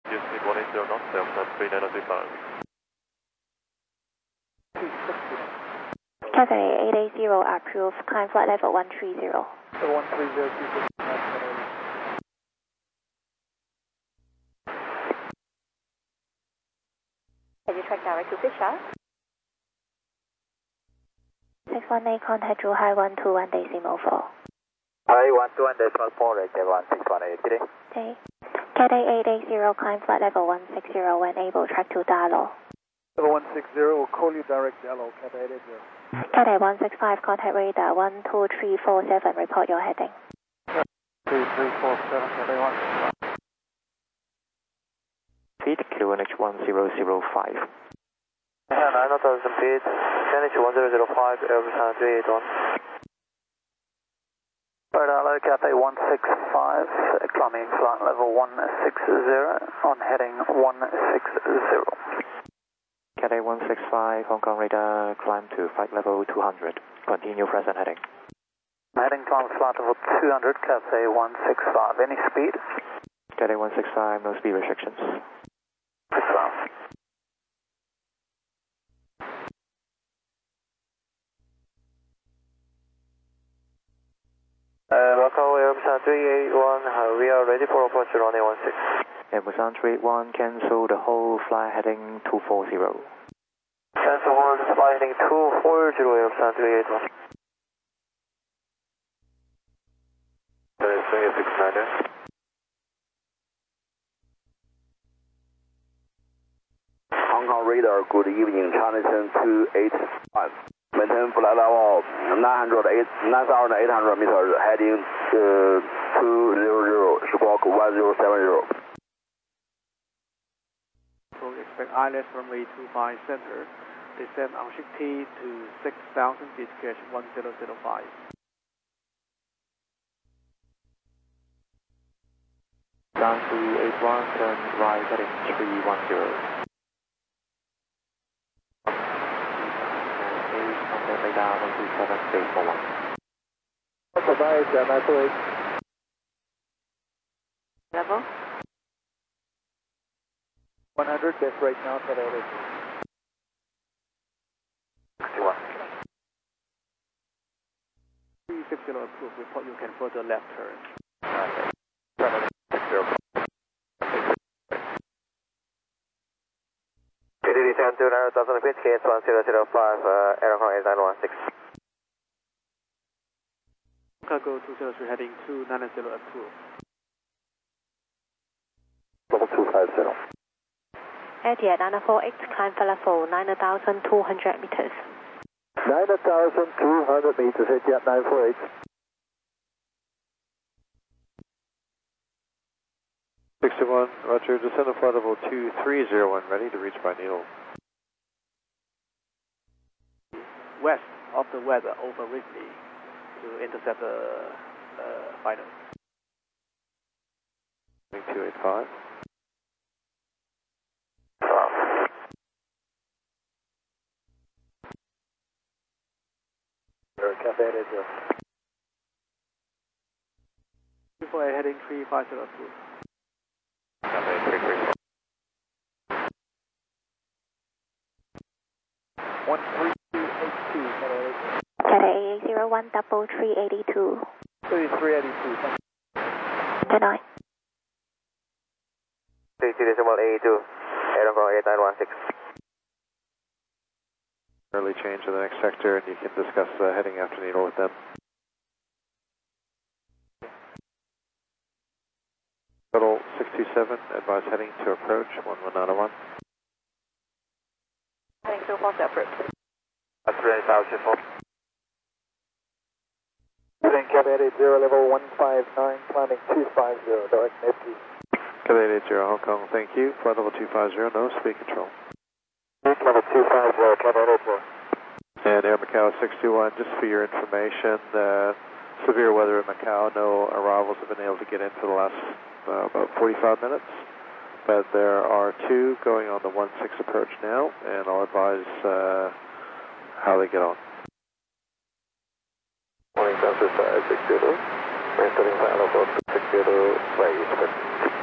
Use speed 180 knots, Aircraft 3935. Cathay 880 approved, climb flight level 130. 130, Can you track direct to Fisher? 618, contact Drew High 121 decimal 4. High 121 decimal 4, right there, 1618 today. Okay. Cathay 880, climb flight level 160 when able, track to Darlow. Level 160, we'll call you direct Darlow, Cathay 880. Cathay 165, contact radar 12347, report your heading. 3347, Cathay 165. Feet, QNH 1005. 9000 feet, QNH 1005, Airbus 381. Darlow, Cathay 165, climbing flight level 160, on heading 160. Cathay 165, Hong Kong radar, climb to flight level 200. Continue present heading. Heading climb flight level 200, Cathay 165. Any speed? Cathay 165, no speed restrictions. 65. Macau Airbus 381, we are ready for approach runway 16. Airbus 381, cancel the whole flight heading 240. Cancel hold flight heading 240, Airbus 381. That is 2690. Hong Kong radar, good evening, China 285. Maintain flight level 9,800 meters, heading 200, squawk 1070. So we expect ILS runway 25 center. Descend on T to 6,000 feet, catch 1005. Down to 81, turn right heading 310. Radar 127, base for 1. Goodbye, 948. Level? 100, that's right now, Cathay 61. 360 approved, report you can further left turn. Okay. 9000 feet, KS 1005, Aircraft 8916. Cargo 203 heading 290 approved. Level 250. Etihad 948, climb flight level 9,200 meters. 9,200 meters, Etihad 948. Roger, descend to flight level 2301, ready to reach by needle. West of the weather over Wrigley to intercept the fighter. 285. Cathay 880. Before heading 350 approved. Cathay 334. 13282, Cathay 801, double 382. 3382. Good night. 32.82, Aircraft 8916. Early change to the next sector, and you can discuss heading after needle with them. Total 627, advise heading to approach 11901. Heading 240 approved. That's 30,000. Heading Cathay 80, level 159, climbing 250, direct FT. Cathay 80, Hong Kong, thank you. Flight level 250, no speed control. Level 250, Cathay 80. And Air Macau 621, just for your information, severe weather in Macau, no arrivals have been able to get in for the last about 45 minutes. But there are two going on the 16 approach now, and I'll advise how they get on. Morning, Southwest 602. We're starting flight level 260,